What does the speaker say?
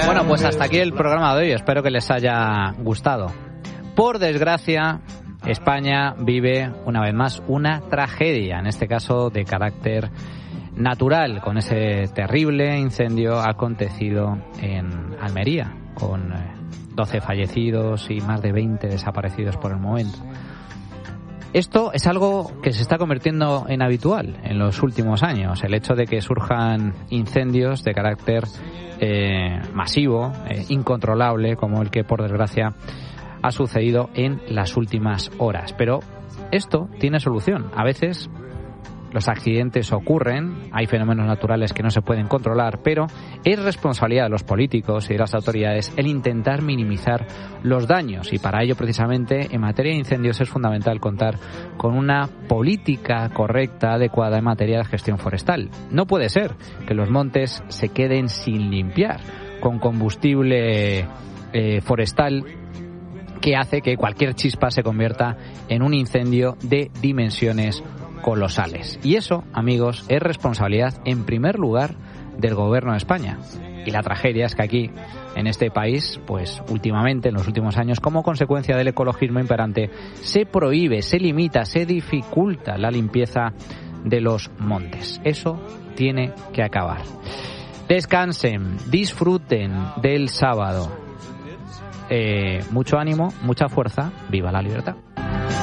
Bueno, pues hasta aquí el programa de hoy. Espero que les haya gustado. Por desgracia, España vive una vez más una tragedia, en este caso de carácter natural, con ese terrible incendio acontecido en Almería, con 12 fallecidos y más de 20 desaparecidos por el momento. Esto es algo que se está convirtiendo en habitual en los últimos años, el hecho de que surjan incendios de carácter masivo, incontrolable, como el que por desgracia ha sucedido en las últimas horas. Pero esto tiene solución. A veces los accidentes ocurren, hay fenómenos naturales que no se pueden controlar, pero es responsabilidad de los políticos y de las autoridades el intentar minimizar los daños, y para ello precisamente en materia de incendios es fundamental contar con una política correcta, adecuada en materia de gestión forestal. No puede ser que los montes se queden sin limpiar con combustible forestal que hace que cualquier chispa se convierta en un incendio de dimensiones colosales. Y eso, amigos, es responsabilidad en primer lugar del gobierno de España. Y la tragedia es que aquí, en este país, pues últimamente, en los últimos años, como consecuencia del ecologismo imperante, se prohíbe, se limita, se dificulta la limpieza de los montes. Eso tiene que acabar. Descansen, disfruten del sábado. Mucho ánimo, mucha fuerza, viva la libertad.